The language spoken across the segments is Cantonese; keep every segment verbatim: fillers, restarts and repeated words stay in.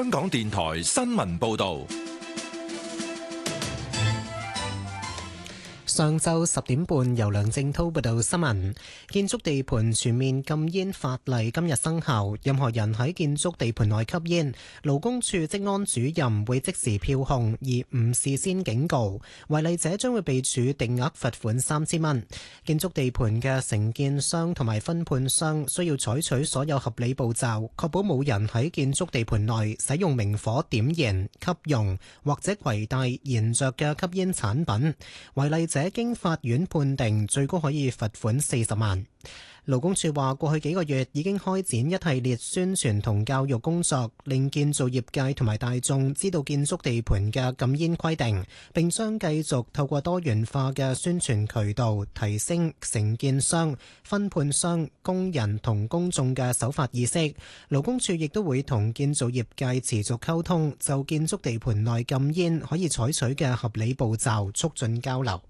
香港電台新聞報道。 上晝十點半，由梁正滔報道新聞。建築地盤全面禁煙法例今日生效，任何人喺建築地盤內吸煙，勞工處職安主任會即時票控，而唔事先警告。違例者將會被處定額罰款三千蚊。建築地盤嘅承建商同埋分判商需要採取所有合理步驟，確保冇人喺建築地盤內使用明火點燃、吸用或者攜帶燃着嘅吸煙產品。違例者經法院判定，最高可以罰款四十萬。勞工處話，過去幾個月已經開展一系列宣傳同教育工作，令建造業界同埋大眾知道建築地盤嘅禁煙規定，並將繼續透過多元化嘅宣傳渠道，提升承建商、分判商、工人同公眾嘅守法意識。勞工處亦都會同建造業界持續溝通，就建築地盤內禁煙可以採取嘅合理步驟，促進交流。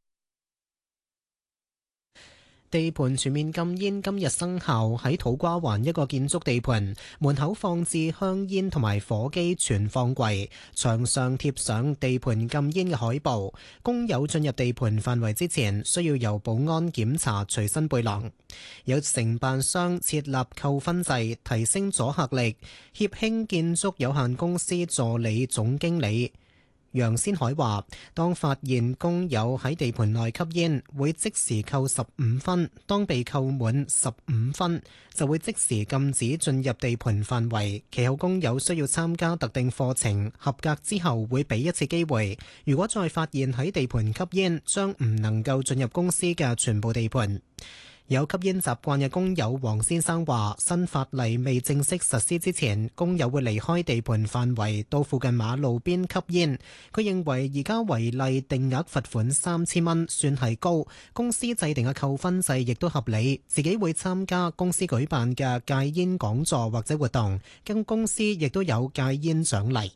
地盤全面禁煙今日生效，喺土瓜灣一個建築地盤門口放置香煙同埋火機存放櫃，牆上貼上地盤禁煙嘅海報。工友進入地盤範圍之前，需要由保安檢查隨身背囊。有承辦商設立扣分制，提升阻嚇力。協興建築有限公司助理總經理楊先海話，當發現工友喺地盤內吸煙，會即時扣十五分，當被扣滿十五分，就會即時禁止進入地盤範圍。其後工友需要參加特定課程，合格之後會俾一次機會。如果再發現喺地盤吸煙，將唔能夠進入公司嘅全部地盤。有吸煙習慣嘅工友黃先生話，新法例未正式實施之前，工友會離開地盤範圍到附近馬路邊吸煙。佢認為而家違例定額罰款三千蚊算係高，公司制定嘅扣分制亦都合理。自己會參加公司舉辦嘅戒煙講座或者活動，跟公司亦都有戒煙獎勵。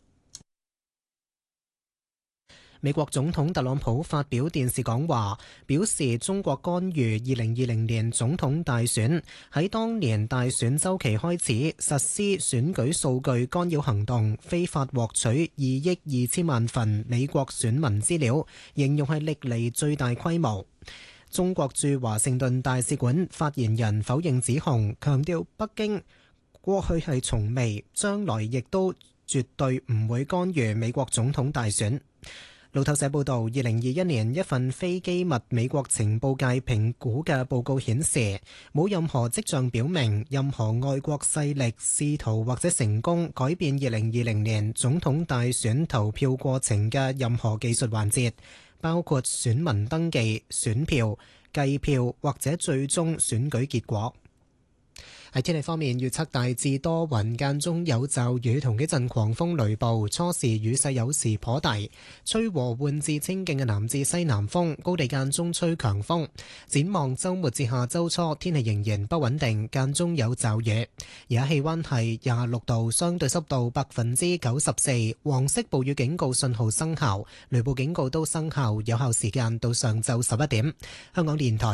美國總統特朗普發表電視講話，表示中國干預二零二零年總統大選，喺當年大選週期開始實施選舉數據干擾行動，非法獲取二億二千萬份美國選民資料，形容係歷嚟最大規模。中國駐華盛頓大使館發言人否認指控，強調北京過去係從未，將來亦都絕對唔會干預美國總統大選。路透社報道，二零二一年一份非機密美國情報界評估嘅報告顯示，冇任何跡象表明任何外國勢力試圖或者成功改變二零二零年總統大選投票過程嘅任何技術環節，包括選民登記、選票、計票或者最終選舉結果。喺天氣方面，預測大致多雲，間中有驟雨同幾陣狂風雷暴，初時雨勢有時頗大，吹和緩至清勁嘅南至西南風，高地間中吹強風。展望週末至下週初，天氣仍然不穩定，間中有驟雨。而家氣溫係廿六度，相對濕度百分之九十四，黃色暴雨警告信號生效，雷暴警告都生效，有效時間到上晝十一點。香港電台